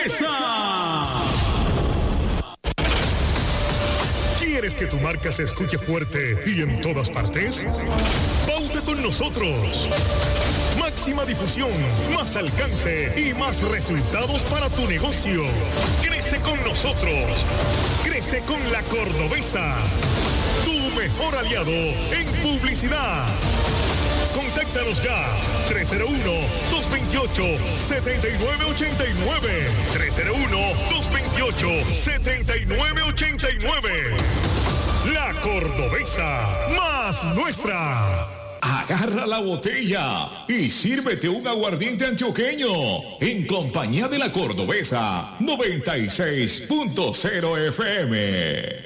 Cordobesa. ¿Quieres que tu marca se escuche fuerte y en todas partes? Pauta con nosotros. Máxima difusión, más alcance y más resultados para tu negocio. Crece con nosotros. Crece con La Cordobesa. Tu mejor aliado en publicidad. Contáctanos ya. 301-228-7989. 301-228-7989. La Cordobesa, más nuestra. Agarra la botella y sírvete un aguardiente antioqueño en compañía de La Cordobesa 96.0 FM.